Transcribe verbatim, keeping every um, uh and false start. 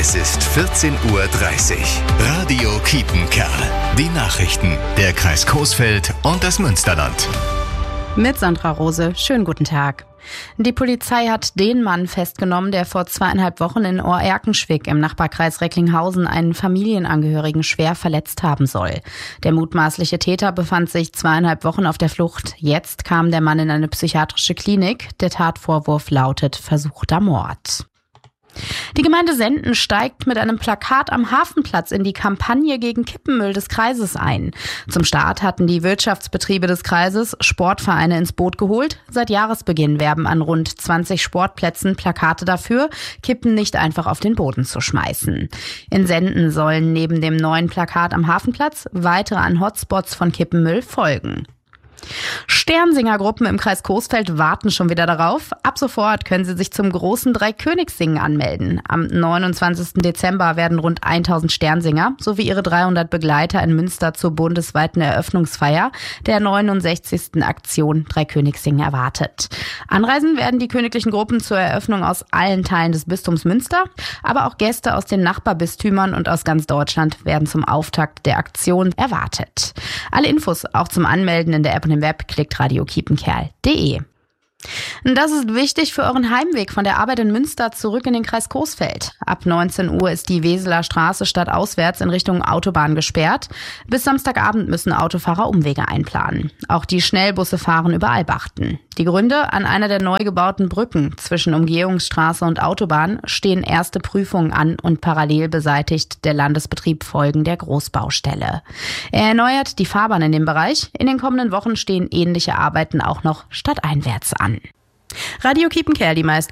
Es ist vierzehn Uhr dreißig. Radio Kiepenkerl. Die Nachrichten der Kreis Coesfeld und das Münsterland. Mit Sandra Rose. Schönen guten Tag. Die Polizei hat den Mann festgenommen, der vor zweieinhalb Wochen in Ohr-Erkenschwick im Nachbarkreis Recklinghausen einen Familienangehörigen schwer verletzt haben soll. Der mutmaßliche Täter befand sich zweieinhalb Wochen auf der Flucht. Jetzt kam der Mann in eine psychiatrische Klinik. Der Tatvorwurf lautet versuchter Mord. Die Gemeinde Senden steigt mit einem Plakat am Hafenplatz in die Kampagne gegen Kippenmüll des Kreises ein. Zum Start hatten die Wirtschaftsbetriebe des Kreises Sportvereine ins Boot geholt. Seit Jahresbeginn werben an rund zwanzig Sportplätzen Plakate dafür, Kippen nicht einfach auf den Boden zu schmeißen. In Senden sollen neben dem neuen Plakat am Hafenplatz weitere an Hotspots von Kippenmüll folgen. Sternsingergruppen im Kreis Coesfeld warten schon wieder darauf. Ab sofort können sie sich zum großen Dreikönigssingen anmelden. Am neunundzwanzigsten Dezember werden rund tausend Sternsinger sowie ihre dreihundert Begleiter in Münster zur bundesweiten Eröffnungsfeier der neunundsechzigsten Aktion Dreikönigssingen erwartet. Anreisen werden die königlichen Gruppen zur Eröffnung aus allen Teilen des Bistums Münster, aber auch Gäste aus den Nachbarbistümern und aus ganz Deutschland werden zum Auftakt der Aktion erwartet. Alle Infos auch zum Anmelden in der App und im Web klickt radio kiepenkerl punkt de. Das ist wichtig für euren Heimweg von der Arbeit in Münster zurück in den Kreis Coesfeld. Ab neunzehn Uhr ist die Weseler Straße stadtauswärts in Richtung Autobahn gesperrt. Bis Samstagabend müssen Autofahrer Umwege einplanen. Auch die Schnellbusse fahren über Albachten. Die Gründe: an einer der neu gebauten Brücken zwischen Umgehungsstraße und Autobahn stehen erste Prüfungen an und parallel beseitigt der Landesbetrieb Folgen der Großbaustelle. Er erneuert die Fahrbahn in dem Bereich. In den kommenden Wochen stehen ähnliche Arbeiten auch noch stadteinwärts an. Radio Kiepenkerl, die meist